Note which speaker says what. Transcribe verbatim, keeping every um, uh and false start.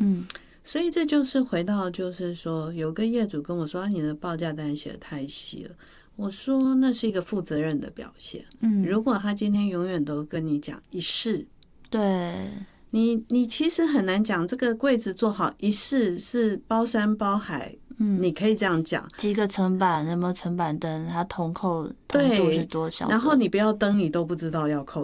Speaker 1: 嗯，
Speaker 2: 所以这就是回到，就是说，有个业主跟我说，啊，你的报价单写得太细了。我说那是一个负责任的表现。
Speaker 1: 嗯，
Speaker 2: 如果他今天永远都跟你讲一式，
Speaker 1: 对，
Speaker 2: 你你其实很难讲这个柜子做好一式是包山包海。
Speaker 1: 嗯，
Speaker 2: 你可以这样讲，
Speaker 1: 几个层板有没有层板灯，它铜扣铜度是多少的？
Speaker 2: 然后你不要灯，你都不知道要扣